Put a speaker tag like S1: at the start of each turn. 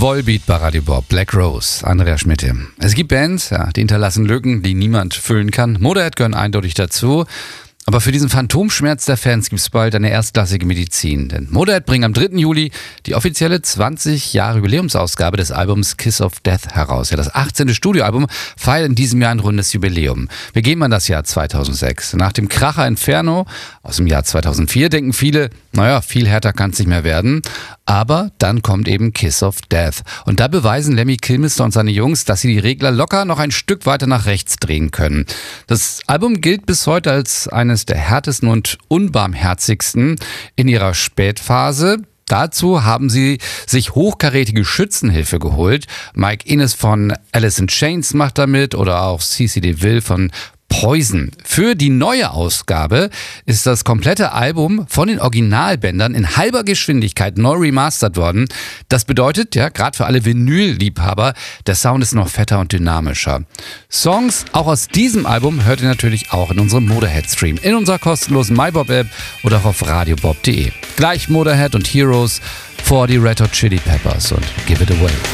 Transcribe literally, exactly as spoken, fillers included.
S1: Volbeat bei Radio Bob, Black Rose, Andrea Schmitte. Es gibt Bands, ja, die hinterlassen Lücken, die niemand füllen kann. Motorhead gehören eindeutig dazu. Aber für diesen Phantomschmerz der Fans gibt es bald eine erstklassige Medizin. Denn Motorhead bringt am dritten Juli die offizielle zwanzig Jahre Jubiläumsausgabe des Albums Kiss of Death heraus. Ja, das achtzehnte Studioalbum feiert in diesem Jahr ein rundes Jubiläum. Wir gehen an das Jahr zweitausendsechs. Nach dem Kracher Inferno aus dem Jahr zweitausendvier denken viele, naja, viel härter kann es nicht mehr werden. Aber dann kommt eben Kiss of Death. Und da beweisen Lemmy Kilmister und seine Jungs, dass sie die Regler locker noch ein Stück weiter nach rechts drehen können. Das Album gilt bis heute als eines der härtesten und unbarmherzigsten in ihrer Spätphase. Dazu haben sie sich hochkarätige Schützenhilfe geholt. Mike Innes von Alice in Chains macht damit oder auch C C DeVille von Poison. Für die neue Ausgabe ist das komplette Album von den Originalbändern in halber Geschwindigkeit neu remastert worden. Das bedeutet, ja, gerade für alle Vinyl-Liebhaber, der Sound ist noch fetter und dynamischer. Songs auch aus diesem Album hört ihr natürlich auch in unserem Motorhead-Stream, in unserer kostenlosen MyBob-App oder auch auf radiobob punkt de. Gleich Motorhead und Heroes vor die Red Hot Chili Peppers und Give It Away.